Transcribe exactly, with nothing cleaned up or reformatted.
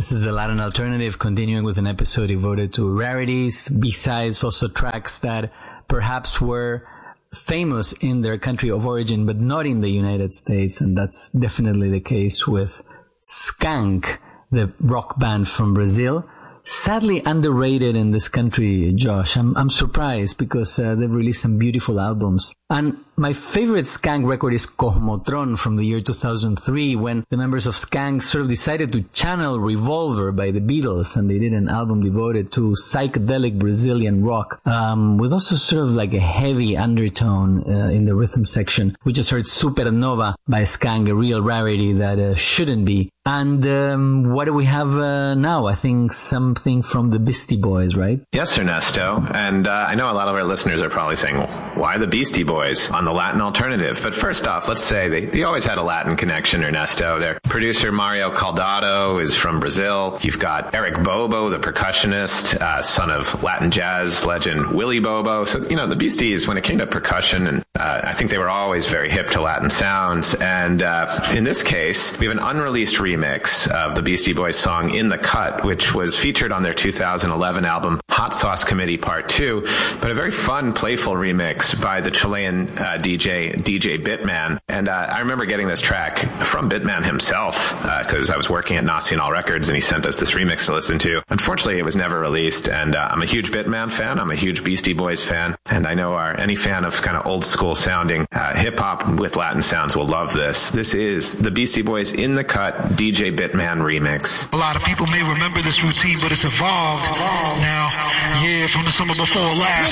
This is the Latin Alternative, continuing with an episode devoted to rarities, B-sides, also tracks that perhaps were famous in their country of origin, but not in the United States. And that's definitely the case with Skank, the rock band from Brazil. Sadly underrated in this country, Josh. I'm I'm surprised because uh, they've released some beautiful albums. And my favorite Skank record is Cosmotron from the year two thousand three, when the members of Skank sort of decided to channel Revolver by the Beatles, and they did an album devoted to psychedelic Brazilian rock, um, with also sort of like a heavy undertone uh, in the rhythm section. We just heard Supernova by Skank, a real rarity that uh, shouldn't be. And um, what do we have uh, now? I think something from the Beastie Boys, right? Yes, Ernesto. And uh, I know a lot of our listeners are probably saying, well, why the Beastie Boys on the Latin Alternative? But first off, let's say they, they always had a Latin connection, Ernesto. Their producer, Mario Caldado, is from Brazil. You've got Eric Bobo, the percussionist, uh, son of Latin jazz legend Willie Bobo. So, you know, the Beasties, when it came to percussion, and uh, I think they were always very hip to Latin sounds. And uh, in this case, we have an unreleased remix of the Beastie Boys song In the Cut, which was featured on their two thousand eleven album Hot Sauce Committee Part two, but a very fun, playful remix by the Chilean uh, D J, D J Bitman. And uh, I remember getting this track from Bitman himself, because uh, I was working at Nacional Records and he sent us this remix to listen to. Unfortunately, it was never released, and uh, I'm a huge Bitman fan, I'm a huge Beastie Boys fan, and I know our, any fan of kind of old school sounding uh, hip-hop with Latin sounds will love this. This is the Beastie Boys In the Cut D J Bitman remix. A lot of people may remember this routine, but it's evolved now. Yeah, from the summer before last.